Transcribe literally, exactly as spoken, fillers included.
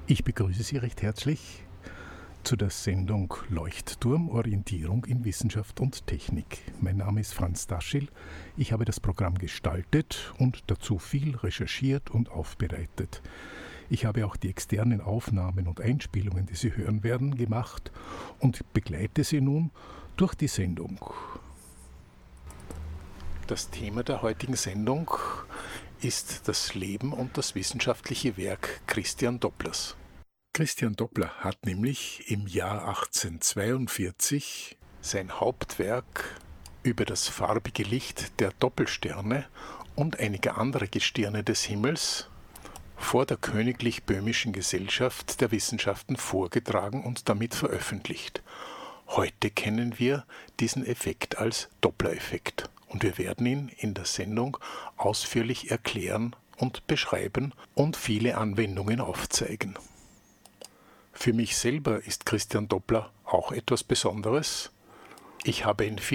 Ich begrüße Sie recht herzlich zu der Sendung Leuchtturm Orientierung in Wissenschaft und Technik. Mein Name ist Franz Daschil. Ich habe das Programm gestaltet und dazu viel recherchiert und aufbereitet. Ich habe auch die externen Aufnahmen und Einspielungen, die Sie hören werden, gemacht und begleite Sie nun durch die Sendung. Das Thema der heutigen Sendung ist das Leben und das wissenschaftliche Werk Christian Dopplers. Christian Doppler hat nämlich im Jahr achtzehnhundertzweiundvierzig sein Hauptwerk über das farbige Licht der Doppelsterne und einiger anderer Gestirne des Himmels vor der Königlich Böhmischen Gesellschaft der Wissenschaften vorgetragen und damit veröffentlicht. Heute kennen wir diesen Effekt als Doppler-Effekt und wir werden ihn in der Sendung ausführlich erklären und beschreiben und viele Anwendungen aufzeigen. Für mich selber ist Christian Doppler auch etwas Besonderes. Ich habe ihn viele